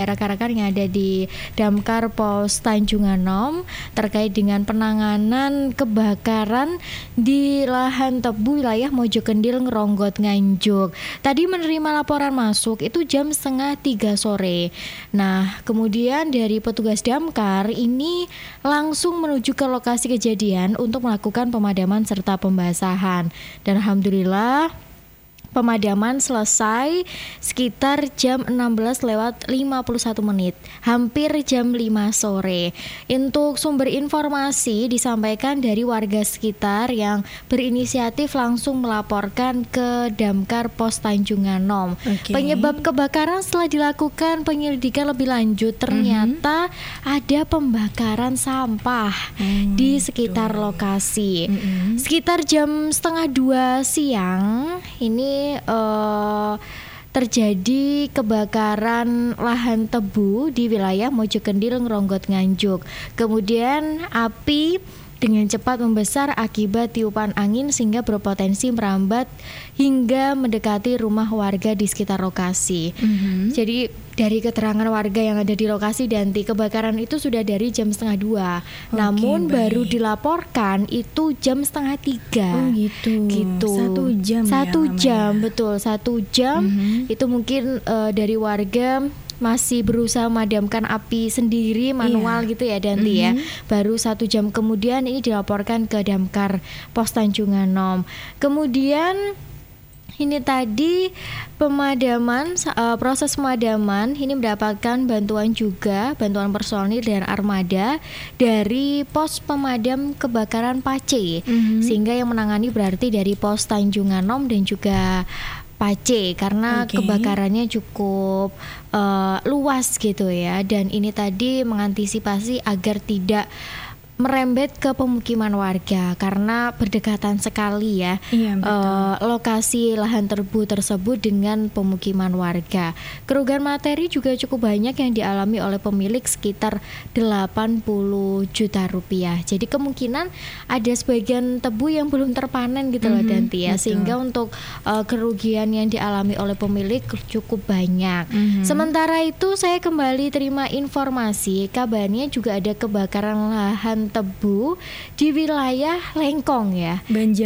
rekan-rekan yang ada di Damkar Pos Tanjung Anom terkait dengan penanganan kebakaran di lahan tebu wilayah Mojokendil, Ngronggot, Nganjuk. Tadi menerima laporan masuk itu jam 2:30 sore. Nah, kemudian dari petugas damkar ini langsung menuju ke lokasi kejadian untuk melakukan pemadaman serta pembasahan. Dan alhamdulillah pemadaman selesai sekitar jam 16:51, hampir jam 5 sore. Untuk sumber informasi disampaikan dari warga sekitar yang berinisiatif langsung melaporkan ke Damkar Pos Tanjung Anom. Penyebab kebakaran setelah dilakukan penyelidikan lebih lanjut, ternyata ada pembakaran sampah di sekitar lokasi. Sekitar jam 1:30 siang ini terjadi kebakaran lahan tebu di wilayah Mojokendil, Ngronggot, Nganjuk. Kemudian api dengan cepat membesar akibat tiupan angin sehingga berpotensi merambat hingga mendekati rumah warga di sekitar lokasi. Jadi dari keterangan warga yang ada di lokasi, Danti, kebakaran itu sudah dari jam 2:30. Namun baru dilaporkan itu jam 2:30. Gitu. 1 jam. 1 jam, betul. 1 jam itu mungkin dari warga masih berusaha memadamkan api sendiri manual gitu ya, Danti ya. Baru 1 jam kemudian ini dilaporkan ke Damkar Pos Tanjung Anom. Kemudian ini tadi proses pemadaman ini mendapatkan bantuan personil dan armada dari pos pemadam kebakaran Pace, sehingga yang menangani berarti dari Pos Tanjung Anom dan juga Pace karena kebakarannya cukup luas gitu ya, dan ini tadi mengantisipasi agar tidak merembet ke pemukiman warga karena berdekatan sekali ya, lokasi lahan tebu tersebut dengan pemukiman warga. Kerugian materi juga cukup banyak yang dialami oleh pemilik, sekitar 80 juta rupiah. Jadi kemungkinan ada sebagian tebu yang belum terpanen gitu loh, Danti ya, sehingga untuk kerugian yang dialami oleh pemilik cukup banyak. Sementara itu saya kembali terima informasi kabarnya juga ada kebakaran lahan tebu di wilayah Lengkong ya,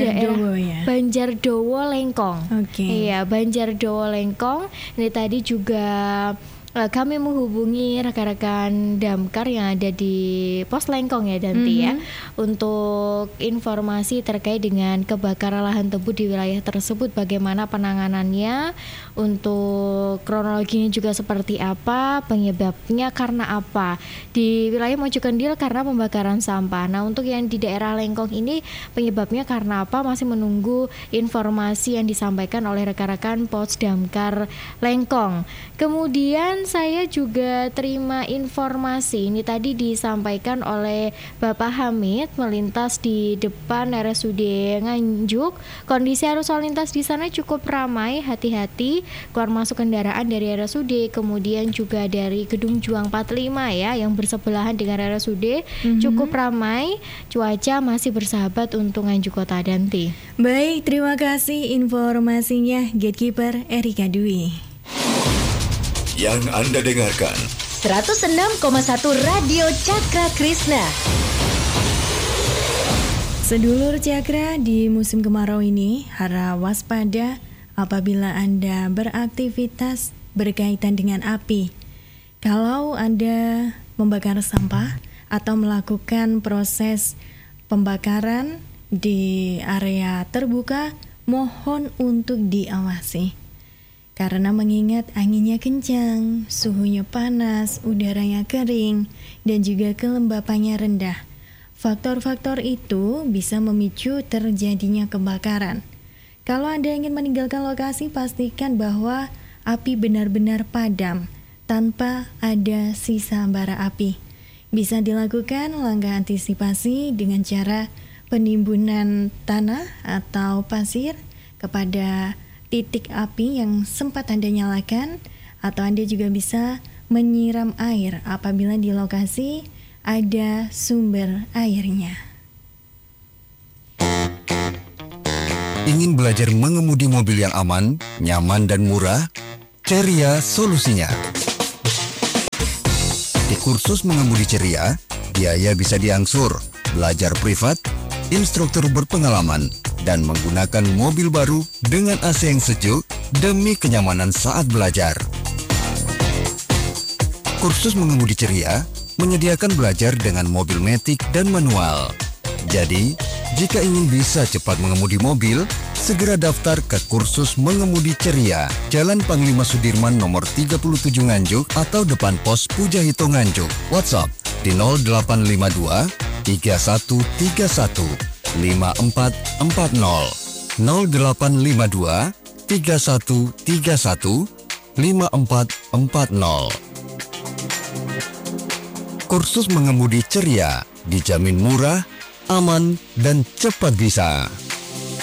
Banjardowo Lengkong. Iya, Banjardowo Lengkong. Ini tadi juga kami menghubungi rekan-rekan damkar yang ada di Pos Lengkong ya, Danti ya, untuk informasi terkait dengan kebakaran lahan tebu di wilayah tersebut, bagaimana penanganannya, untuk kronologinya juga seperti apa, penyebabnya karena apa. Di wilayah Mojokendil karena pembakaran sampah. Nah, untuk yang di daerah Lengkong ini penyebabnya karena apa masih menunggu informasi yang disampaikan oleh rekan-rekan Pos Damkar Lengkong. Kemudian saya juga terima informasi ini tadi disampaikan oleh Bapak Hamid melintas di depan RSUD Nganjuk. Kondisi arus lalu lintas di sana cukup ramai, hati-hati keluar masuk kendaraan dari RSUD, kemudian juga dari Gedung Juang 45 ya yang bersebelahan dengan RSUD cukup ramai. Cuaca masih bersahabat untuk Nganjuk Kota, Danti. Baik, terima kasih informasinya Gatekeeper Erika Dwi. Yang Anda dengarkan 106,1 Radio Cakra Krishna. Sedulur Cakra, di musim kemarau ini harap waspada apabila Anda beraktivitas berkaitan dengan api. Kalau Anda membakar sampah atau melakukan proses pembakaran di area terbuka, mohon untuk diawasi. Karena mengingat anginnya kencang, suhunya panas, udaranya kering, dan juga kelembapannya rendah. Faktor-faktor itu bisa memicu terjadinya kebakaran. Kalau Anda ingin meninggalkan lokasi, pastikan bahwa api benar-benar padam, tanpa ada sisa bara api. Bisa dilakukan langkah antisipasi dengan cara penimbunan tanah atau pasir kepada titik api yang sempat Anda nyalakan, atau Anda juga bisa menyiram air apabila di lokasi ada sumber airnya. Ingin belajar mengemudi mobil yang aman, nyaman dan murah? Ceria solusinya. Di kursus mengemudi ceria, biaya bisa diangsur, belajar privat, instruktur berpengalaman, dan menggunakan mobil baru dengan AC yang sejuk demi kenyamanan saat belajar. Kursus mengemudi ceria menyediakan belajar dengan mobil matic dan manual. Jadi, jika ingin bisa cepat mengemudi mobil, segera daftar ke kursus mengemudi ceria, Jalan Panglima Sudirman nomor 37 Nganjuk atau depan pos Pujahito Nganjuk. WhatsApp di 0852 3131 5440 0852 3131 5440. Kursus mengemudi ceria dijamin murah, aman, dan cepat bisa.